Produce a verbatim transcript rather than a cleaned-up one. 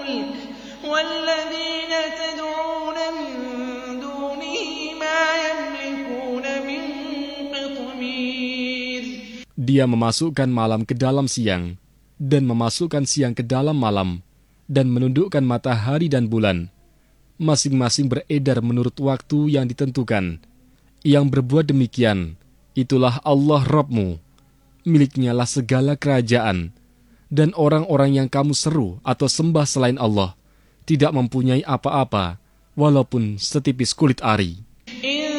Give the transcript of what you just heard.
دونك والذين تدعون من دونه ما يملكون من قطمير. Dia memasukkan malam ke dalam siang dan memasukkan siang ke dalam malam dan menundukkan matahari dan bulan. Masing-masing beredar menurut waktu yang ditentukan. Yang berbuat demikian, itulah Allah Rabbmu. Miliknya lah segala kerajaan. Dan orang-orang yang kamu seru atau sembah selain Allah tidak mempunyai apa-apa, walaupun setipis kulit ari.